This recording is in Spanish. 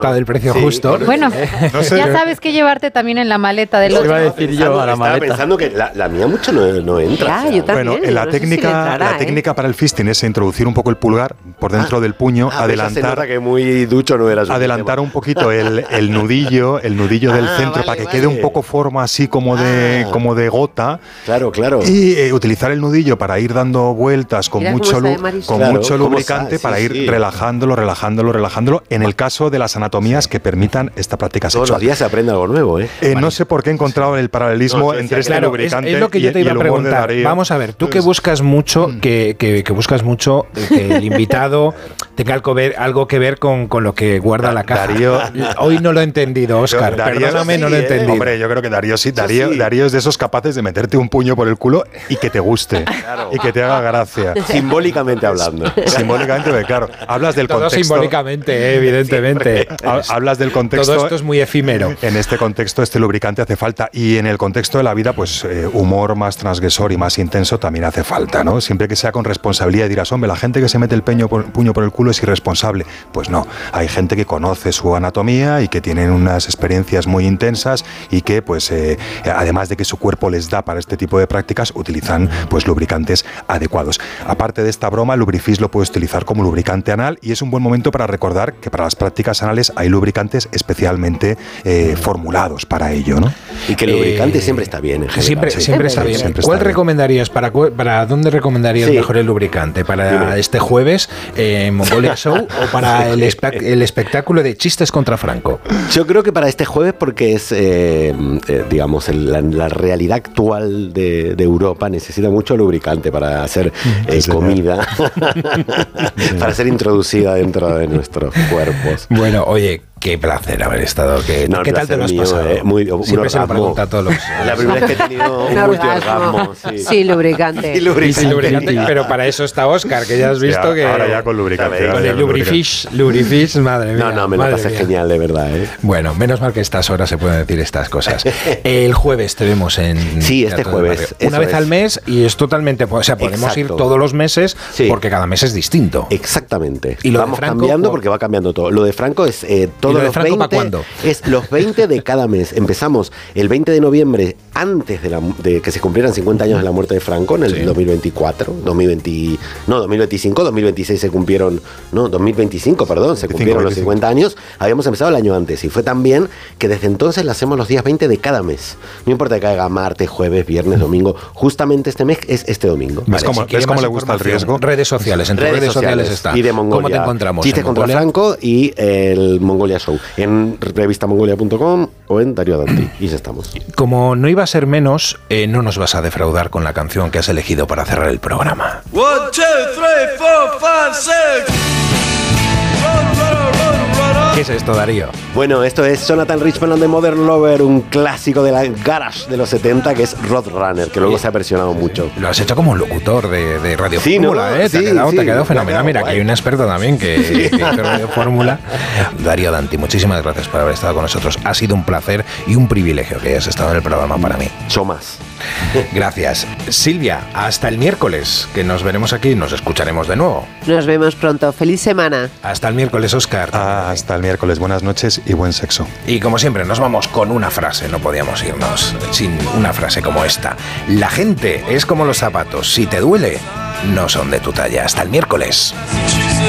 del precio justo. Bueno, no sé. Ya sabes que llevarte también en la maleta del otro. Iba a decir yo a la maleta. Estaba pensando que la mía mucho no entra. Ya, yo también. Bueno, la técnica para el fisting es introducir un poco el pulgar por dentro del puño, adelantar. Se nota que muy ducho no era. Adelantar un poquito el nudillo del centro para que quede un poco forma así como de gota. Claro. Y utilizar el nudillo para ir dando vueltas con mucho lubricante para ir relajándolo en el caso de las anatomías que permitan esta práctica sexual. Todos los días se aprende algo nuevo, ¿eh? No sé por qué he encontrado el paralelismo entre este lubricante es lo que yo te iba a preguntar. Vamos a ver, tú que buscas mucho que el invitado tenga algo que ver con lo que guarda la caja. Darío, hoy no lo he entendido, Óscar. Perdóname, no lo he entendido. Hombre, yo creo que Darío sí. Darío es de esos capaces de meterte un puño por el culo y que te guste. Y que te haga gracia. Simbólicamente hablando. Simbólicamente, claro. Hablas del contexto. Todo simbólicamente, evidentemente. Hablas del contexto. Todo esto es muy efímero. En este contexto, este lubricante hace falta. Y en el contexto de la vida, pues humor más transgresor y más intenso también hace falta, ¿no? Siempre que sea con responsabilidad. Dirás, hombre, la gente que se mete el puño por el culo es irresponsable. Pues no. Hay gente que conoce su anatomía y que tienen unas experiencias muy intensas y que, pues, además de que su cuerpo les da para este tipo de prácticas, utilizan, pues, lubricantes adecuados. Aparte de esta broma, el Lubrifix lo puedes utilizar como lubricante anal y es un buen momento para recordar que para las prácticas anales hay lubricantes especialmente formulados para ello, ¿no? Y que el lubricante siempre está bien. En general, siempre está bien. ¿Cuál recomendarías? ¿Para dónde recomendarías mejor el lubricante? ¿Para este jueves Mongolia Show o para el espectáculo de Chistes contra Franco? Yo creo que para este jueves porque es, digamos, la realidad actual de Europa necesita mucho lubricante para hacer comida, para ser introducida dentro de nuestros cuerpos. Bueno, oye, qué placer haber estado. ¿Qué tal te lo has pasado? Siempre se lo pregunta a todos los... La primera vez que he tenido un multiorgasmo. Sí, lubricante. Sí, lubricante. Pero para eso está Óscar, que ya has visto que... Ahora ya con lubricante. Con el Lubrifix, madre mía. No, me lo pasé genial, de verdad. Bueno, menos mal que a estas horas se pueden decir estas cosas. El jueves te vemos en... Sí, este jueves. Una vez al mes y es totalmente... O sea, podemos ir todos los meses porque cada mes es distinto. Exactamente. Y lo vamos de Franco, cambiando porque va cambiando todo. Lo de Franco es todos los 20... ¿Para cuándo? Es los 20 de cada mes. Empezamos el 20 de noviembre, antes de que se cumplieran 50 años de la muerte de Franco, en el 2024, 2025, 2026 se cumplieron, 2025, perdón, se cumplieron los 50 años. Habíamos empezado el año antes y fue tan bien que desde entonces la hacemos los días 20 de cada mes. No importa que caiga martes, jueves, viernes, domingo, justamente este mes es este domingo. ¿Ves cómo le gusta el riesgo? Redes sociales, en redes sociales está. Y de Mongolia. ¿Cómo te encontramos? Chistes contra Franco y el Mongolia Show. En revistamongolia.com o en Darío Danti. Y ya estamos. Como no iba a ser menos, no nos vas a defraudar con la canción que has elegido para cerrar el programa. 1, 2, 3, 4, 5, 6. ¿Qué es esto, Darío? Bueno, esto es Jonathan Richman and the Modern Lover, un clásico de la garage de los 70 que es Roadrunner, que luego se ha versionado mucho. Lo has hecho como un locutor de Radio Fórmula, ¿no? Te ha quedado fenomenal. Mira, que hay un experto también que hizo Radio Fórmula. Darío Danti, muchísimas gracias por haber estado con nosotros. Ha sido un placer y un privilegio que hayas estado en el programa para mí. Yo más. Gracias. Silvia, hasta el miércoles, que nos veremos aquí y nos escucharemos de nuevo. Nos vemos pronto. Feliz semana. Hasta el miércoles, Óscar. Hasta el miércoles. Buenas noches y buen sexo. Y como siempre, nos vamos con una frase. No podíamos irnos sin una frase como esta. La gente es como los zapatos. Si te duele, no son de tu talla. Hasta el miércoles.